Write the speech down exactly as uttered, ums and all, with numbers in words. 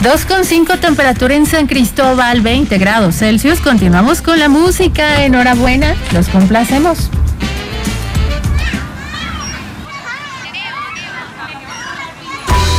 dos con cinco temperatura en San Cristóbal, veinte grados Celsius. Continuamos con la música. Enhorabuena, los complacemos.